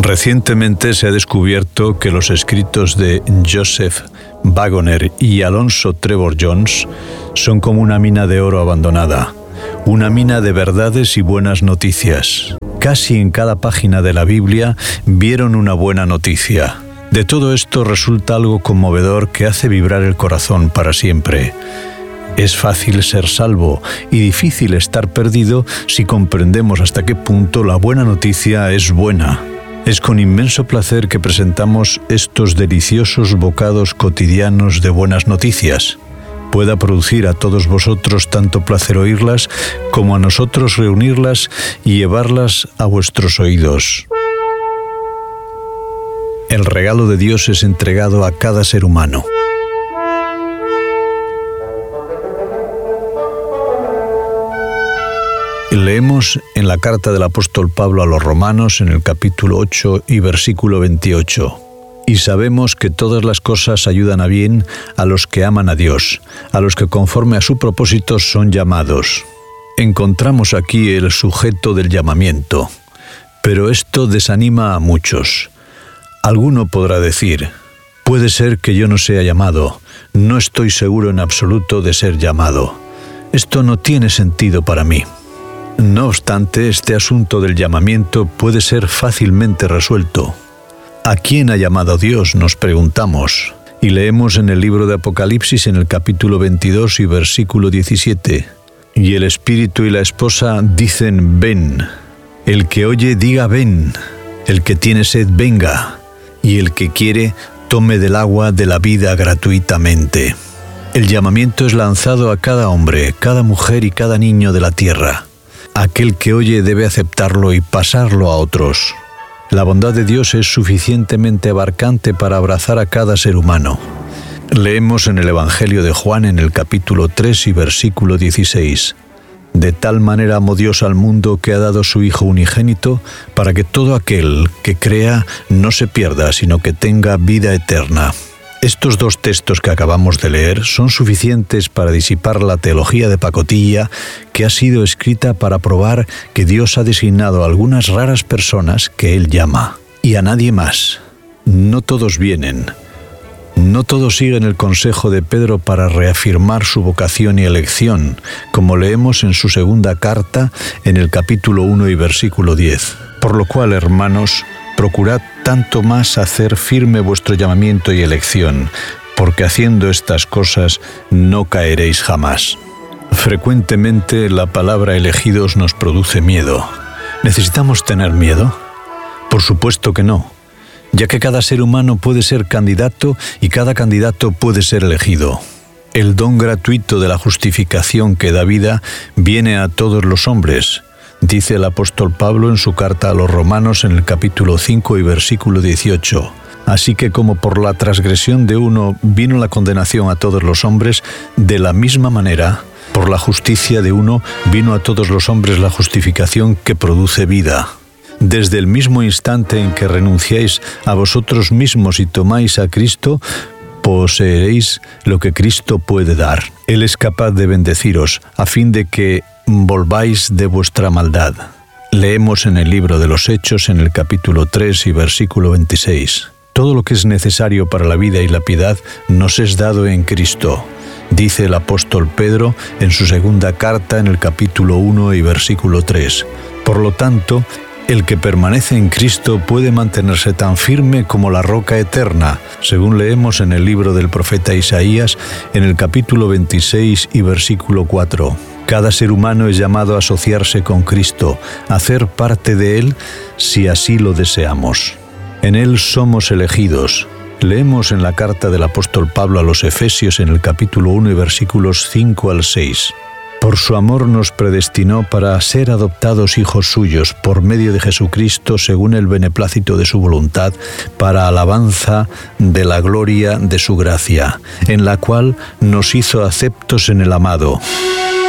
Recientemente se ha descubierto que los escritos de Joseph Waggoner y Alonzo Trevor Jones son como una mina de oro abandonada, una mina de verdades y buenas noticias. Casi en cada página de la Biblia vieron una buena noticia. De todo esto resulta algo conmovedor que hace vibrar el corazón para siempre. Es fácil ser salvo y difícil estar perdido si comprendemos hasta qué punto la buena noticia es buena. Es con inmenso placer que presentamos estos deliciosos bocados cotidianos de buenas noticias. Pueda producir a todos vosotros tanto placer oírlas como a nosotros reunirlas y llevarlas a vuestros oídos. El regalo de Dios es entregado a cada ser humano. Leemos en la carta del apóstol Pablo a los Romanos en el capítulo 8 y versículo 28. Y sabemos que todas las cosas ayudan a bien a los que aman a Dios, a los que conforme a su propósito son llamados. Encontramos aquí el sujeto del llamamiento, pero esto desanima a muchos. Alguno podrá decir, puede ser que yo no sea llamado, no estoy seguro en absoluto de ser llamado. Esto no tiene sentido para mí. No obstante, este asunto del llamamiento puede ser fácilmente resuelto. ¿A quién ha llamado Dios?, nos preguntamos. Y leemos en el libro de Apocalipsis en el capítulo 22 y versículo 17. Y el espíritu y la esposa dicen, ven. El que oye, diga, ven. El que tiene sed, venga. Y el que quiere, tome del agua de la vida gratuitamente. El llamamiento es lanzado a cada hombre, cada mujer y cada niño de la tierra. Aquel que oye debe aceptarlo y pasarlo a otros. La bondad de Dios es suficientemente abarcante para abrazar a cada ser humano. Leemos en el Evangelio de Juan en el capítulo 3 y versículo 16. De tal manera amó Dios al mundo que ha dado su Hijo unigénito para que todo aquel que crea no se pierda, sino que tenga vida eterna. Estos dos textos que acabamos de leer son suficientes para disipar la teología de pacotilla que ha sido escrita para probar que Dios ha designado a algunas raras personas que Él llama, y a nadie más. No todos vienen. No todos siguen el consejo de Pedro para reafirmar su vocación y elección, como leemos en su segunda carta en el capítulo 1 y versículo 10. Por lo cual, hermanos, procurad tanto más hacer firme vuestro llamamiento y elección, porque haciendo estas cosas no caeréis jamás. Frecuentemente la palabra elegidos nos produce miedo. ¿Necesitamos tener miedo? Por supuesto que no, ya que cada ser humano puede ser candidato y cada candidato puede ser elegido. El don gratuito de la justificación que da vida viene a todos los hombres, dice el apóstol Pablo en su carta a los Romanos en el capítulo 5 y versículo 18. Así que como por la transgresión de uno vino la condenación a todos los hombres, de la misma manera, por la justicia de uno vino a todos los hombres la justificación que produce vida. Desde el mismo instante en que renunciáis a vosotros mismos y tomáis a Cristo, poseeréis lo que Cristo puede dar. Él es capaz de bendeciros, a fin de que volváis de vuestra maldad. Leemos en el libro de los Hechos en el capítulo 3 y versículo 26. Todo lo que es necesario para la vida y la piedad nos es dado en Cristo, dice el apóstol Pedro en su segunda carta en el capítulo 1 y versículo 3. Por lo tanto, el que permanece en Cristo puede mantenerse tan firme como la roca eterna, según leemos en el libro del profeta Isaías en el capítulo 26 y versículo 4. Cada ser humano es llamado a asociarse con Cristo, a hacer parte de Él si así lo deseamos. En Él somos elegidos. Leemos en la carta del apóstol Pablo a los Efesios en el capítulo 1 y versículos 5 al 6. Por su amor nos predestinó para ser adoptados hijos suyos por medio de Jesucristo según el beneplácito de su voluntad, para alabanza de la gloria de su gracia, en la cual nos hizo aceptos en el amado.